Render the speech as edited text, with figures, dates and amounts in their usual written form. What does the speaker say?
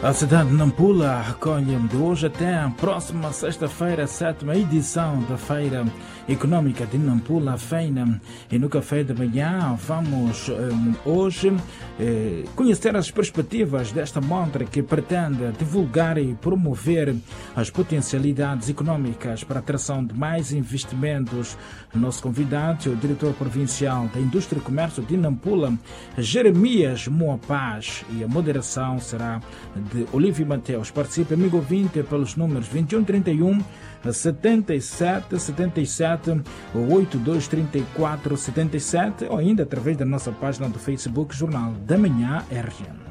A cidade de Nampula recolhe de hoje até a próxima sexta-feira a 7ª edição da Feira Econômica de Nampula, FEINA. E no café da manhã vamos hoje conhecer as perspectivas desta mostra que pretende divulgar e promover as potencialidades econômicas para a atração de mais investimentos. Nosso convidado é o diretor provincial da Indústria e Comércio de Nampula, Jeremias Moapaz, e a moderação será de Olívio Mateus. Participe, amigo ouvinte, pelos números 2131 77 77 82 34 77 ou ainda através da nossa página do Facebook Jornal da Manhã RN.